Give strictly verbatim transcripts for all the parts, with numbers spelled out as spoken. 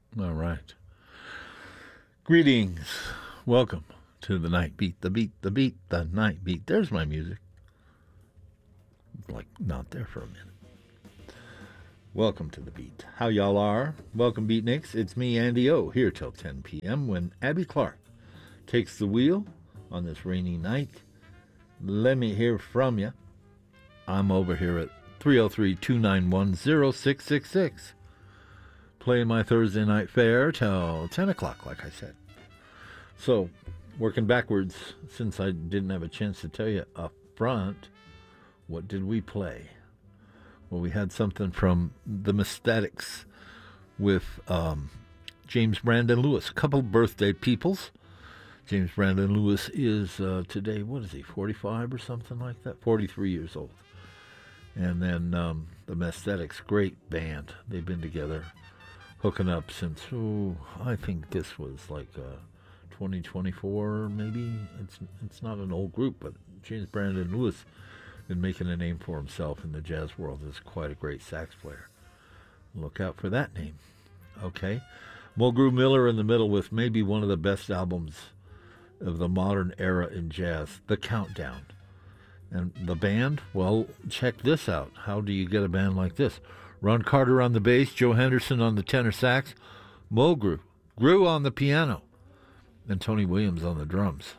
All right. Greetings. Welcome to the Night Beat, the beat, the beat, the Night Beat. There's my music. Like, not there for a minute. Welcome to the beat. How y'all are? Welcome, Beatniks. It's me, Andy O, here till ten p.m. when Abby Clark takes the wheel on this rainy night. Let me hear from you. I'm over here at three oh three, two nine one, oh six six six. Playing my Thursday night fare till ten o'clock, like I said. So, working backwards, since I didn't have a chance to tell you up front, what did we play? Well, we had something from the Mystatics with um, James Brandon Lewis. A couple birthday peoples. James Brandon Lewis is uh, today, what is he, forty-five or something like that? forty-three years old. And then um, the Mystatics, great band. They've been together, hooking up since, oh, I think this was like uh, twenty twenty-four maybe. It's, it's not an old group, but James Brandon Lewis been making a name for himself in the jazz world as quite a great sax player. Look out for that name. Okay. Mulgrew Miller in the middle with maybe one of the best albums of the modern era in jazz, The Countdown. And the band, well, check this out. How do you get a band like this? Ron Carter on the bass, Joe Henderson on the tenor sax, Mulgrew, Grew on the piano, and Tony Williams on the drums.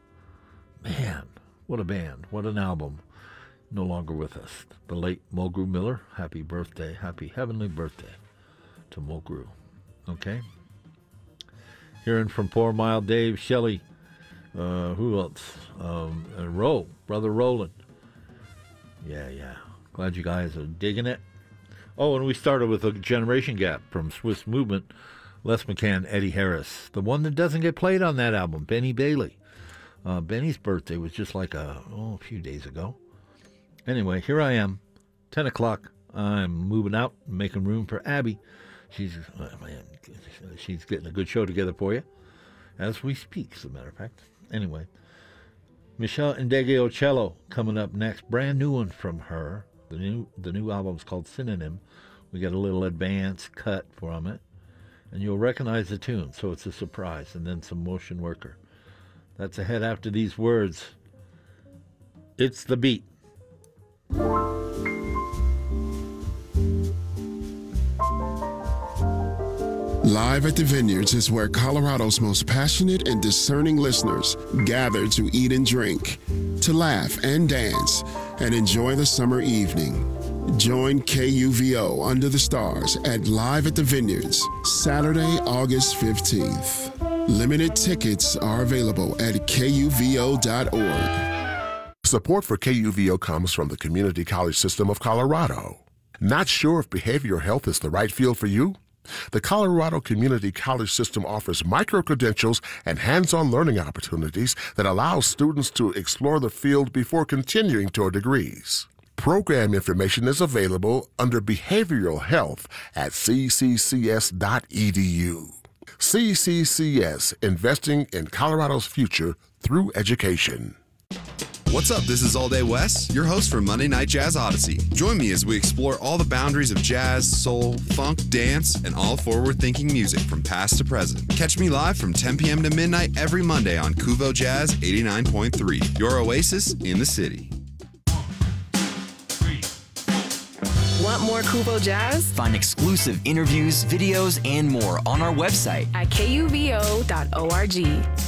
Man, what a band, what an album. No longer with us. The late Mulgrew Miller. Happy birthday, happy heavenly birthday to Mulgrew. Okay? Hearing from Poor Mild Dave, Shelley, uh, who else? Um, and Ro, Brother Roland. Yeah, yeah. Glad you guys are digging it. Oh, and we started with a generation gap from Swiss Movement, Les McCann, Eddie Harris. The one that doesn't get played on that album, Benny Bailey. Uh, Benny's birthday was just like a, oh, a few days ago. Anyway, here I am, ten o'clock. I'm moving out, making room for Abby. She's uh, man, she's getting a good show together for you, as we speak, as a matter of fact. Anyway, Michelle Ndegeocello coming up next. Brand new one from her. The new the new album's called Synonym. We got a little advance cut from it, and you'll recognize the tune, so it's a surprise. And then some Motion Worker. That's ahead after these words. It's the beat. Live at the Vineyards is where Colorado's most passionate and discerning listeners gather to eat and drink, to laugh and dance, and enjoy the summer evening. Join K U V O Under the Stars at Live at the Vineyards, Saturday, August fifteenth. Limited tickets are available at K U V O dot org. Support for K U V O comes from the Community College System of Colorado. Not sure if behavioral health is the right field for you? The Colorado Community College System offers micro-credentials and hands-on learning opportunities that allow students to explore the field before continuing toward degrees. Program information is available under Behavioral Health at c c c s dot e d u. C C C S, investing in Colorado's future through education. What's up? This is All Day Wes, your host for Monday Night Jazz Odyssey. Join me as we explore all the boundaries of jazz, soul, funk, dance, and all forward-thinking music from past to present. Catch me live from ten p.m. to midnight every Monday on Kuvo Jazz eighty-nine point three, your oasis in the city. Want more Kuvo Jazz? Find exclusive interviews, videos, and more on our website at K U V O dot org.